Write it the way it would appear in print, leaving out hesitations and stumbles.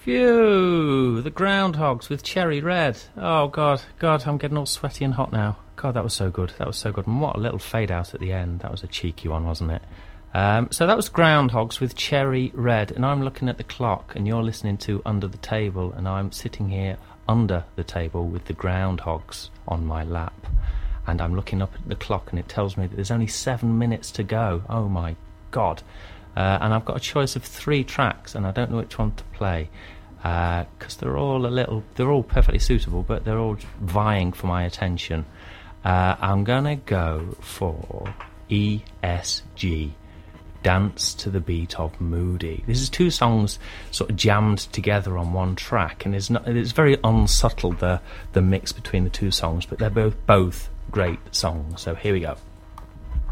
Phew! The Groundhogs with Cherry Red. Oh, God, I'm getting all sweaty and hot now. God, that was so good. And what a little fade out at the end. That was a cheeky one, wasn't it? So that was Groundhogs with Cherry Red, and I'm looking at the clock, and you're listening to Under the Table, and I'm sitting here under the table with the Groundhogs on my lap, and I'm looking up at the clock, and it tells me that there's only 7 minutes to go. Oh my God. And I've got a choice of 3 tracks, and I don't know which one to play, because they're all perfectly suitable, but they're all vying for my attention. I'm gonna go for ESG, Dance to the Beat of Moody. This is 2 songs sort of jammed together on one track, and it's very unsubtle, the mix between the 2 songs, but they're both great songs. So here we go.